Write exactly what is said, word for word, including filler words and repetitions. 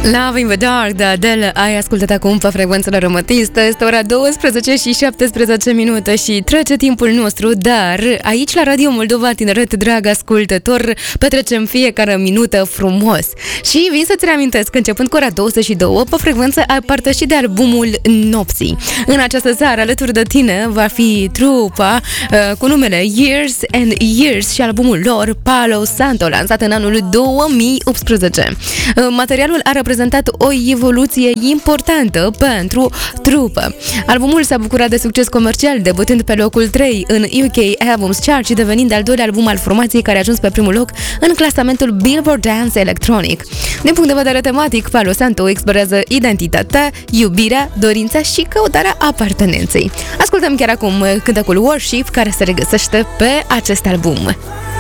Love in the Dark de Adele ai ascultat acum pe frecvențele rămătistă. Este ora douăsprezece și șaptesprezece minute și trece timpul nostru, dar aici la Radio Moldova Tineret, drag ascultător, petrecem fiecare minută frumos. Și vin să-ți reamintesc că începând cu ora douăzeci și două, pe frecvență ai părtășit de albumul Nopții. În această seară, alături de tine, va fi trupa uh, cu numele Years and Years și albumul lor Palo Santo, lansat în anul două mii optsprezece. Uh, materialul a reprezentat o evoluție importantă pentru trupă. Albumul s-a bucurat de succes comercial, debutând pe locul trei în U K Albums Chart și devenind al doilea album al formației care a ajuns pe primul loc în clasamentul Billboard Dance Electronic. Din punct de vedere tematic, Palo Santo explorează identitatea, iubirea, dorința și căutarea apartenenței. Ascultăm chiar acum cântecul Worship, care se regăsește pe acest album.